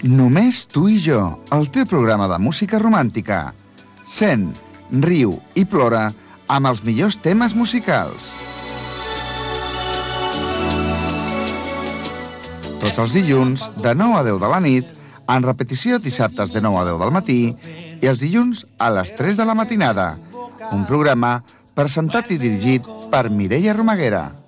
Només tu i jo, el teu programa de música romàntica. Sent, riu i plora amb els millors temes musicals. Tots els dilluns, de 9 a 10 de la nit, en repetició dissabtes de 9 a 10 del matí i els dilluns a les 3 de la matinada. Un programa presentat i dirigit per Mireia Romaguera.